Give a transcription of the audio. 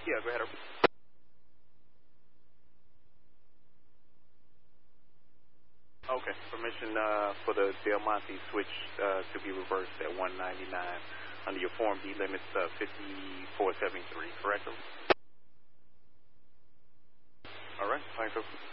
Yeah, go ahead. Okay, permission for the Del Monte switch to be reversed at 199 under your Form D limits 5473, correct? All right, thanks.